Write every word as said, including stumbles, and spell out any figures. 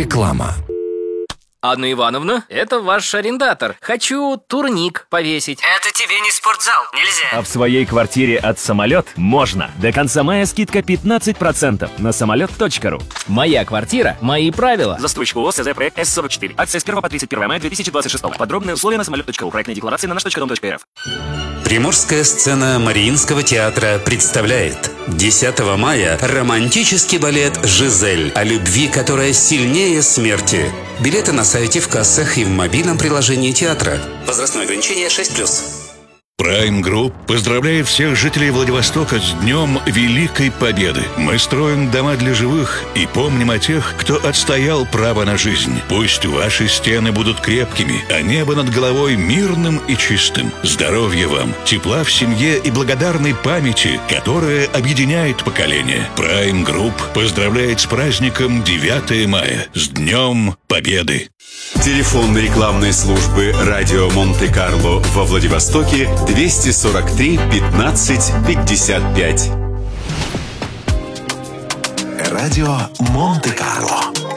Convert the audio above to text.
Реклама. Анна Ивановна, это ваш арендатор. Хочу турник повесить. Это тебе не спортзал, нельзя. А в своей квартире от «Самолет» можно. До конца мая скидка пятнадцать процентов на самолет точка ру. Моя квартира, мои правила. Застройщик ООО СЗ проект С сорок четыре. Акция с первого по тридцать первое мая две тысячи двадцать шестого. Подробные условия на самолет точка ру. Проектная декларация на наш точка дом точка эр эф. Приморская сцена Мариинского театра представляет десятого мая романтический балет «Жизель» о любви, которая сильнее смерти. Билеты на сайте, в кассах и в мобильном приложении театра. Возрастное ограничение шесть плюс. Prime Group поздравляет всех жителей Владивостока с Днем Великой Победы. Мы строим дома для живых и помним о тех, кто отстоял право на жизнь. Пусть ваши стены будут крепкими, а небо над головой мирным и чистым. Здоровья вам, тепла в семье и благодарной памяти, которая объединяет поколения. Prime Group поздравляет с праздником девятого мая, с Днем Победы. Телефон рекламной службы «Радио Монте-Карло» во Владивостоке двести сорок три пятнадцать пятьдесят пять. Радио Монте-Карло.